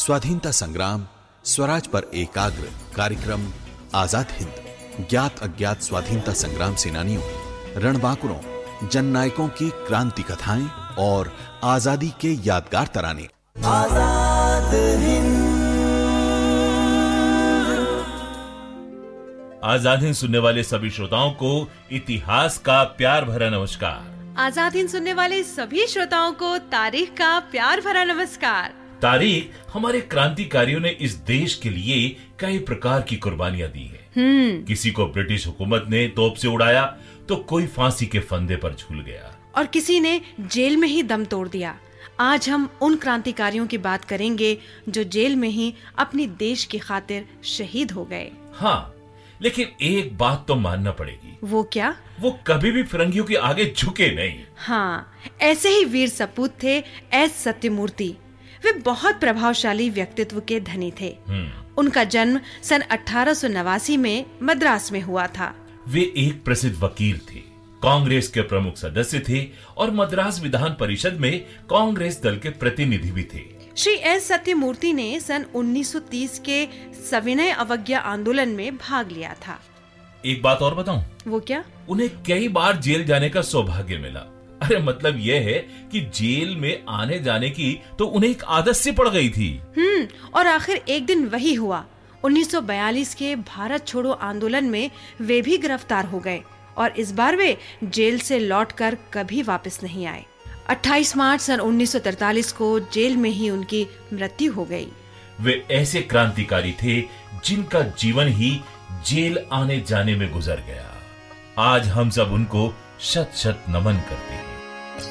स्वाधीनता संग्राम, स्वराज पर एकाग्र कार्यक्रम आजाद हिंद, ज्ञात अज्ञात स्वाधीनता संग्राम सेनानियों, रणबांकुरों, जननायकों की क्रांति कथाएं और आजादी के यादगार तराने। आजाद हिंद। आजाद हिंद सुनने वाले सभी श्रोताओं को इतिहास का प्यार भरा नमस्कार। आजाद हिंद सुनने वाले सभी श्रोताओं को तारीख का प्यार भरा नमस्कार। तारीख हमारे क्रांतिकारियों ने इस देश के लिए कई प्रकार की कुर्बानियां दी है। किसी को ब्रिटिश हुकूमत ने तोप से उड़ाया तो कोई फांसी के फंदे पर झूल गया और किसी ने जेल में ही दम तोड़ दिया। आज हम उन क्रांतिकारियों की बात करेंगे जो जेल में ही अपनी देश की खातिर शहीद हो गए। हाँ, लेकिन एक बात तो मानना पड़ेगी। वो क्या? वो कभी भी फिरंगियों के आगे झुके नहीं। हाँ, ऐसे ही वीर सपूत थे एस सत्यमूर्ति। वे बहुत प्रभावशाली व्यक्तित्व के धनी थे। उनका जन्म सन 1889 में मद्रास में हुआ था। वे एक प्रसिद्ध वकील थे, कांग्रेस के प्रमुख सदस्य थे और मद्रास विधान परिषद में कांग्रेस दल के प्रतिनिधि भी थे। श्री एस सत्यमूर्ति ने सन 1930 के सविनय अवज्ञा आंदोलन में भाग लिया था। एक बात और बताऊं? वो क्या? उन्हें कई बार जेल जाने का सौभाग्य मिला। अरे मतलब यह है कि जेल में आने जाने की तो उन्हें एक आदत सी पड़ गई थी। और आखिर एक दिन वही हुआ। 1942 के भारत छोड़ो आंदोलन में वे भी गिरफ्तार हो गए और इस बार वे जेल से लौटकर कभी वापस नहीं आए। 28 मार्च सन 1943 को जेल में ही उनकी मृत्यु हो गई। वे ऐसे क्रांतिकारी थे जिनका जीवन ही जेल आने जाने में गुजर गया। आज हम सब उनको शत शत नमन करते हैं।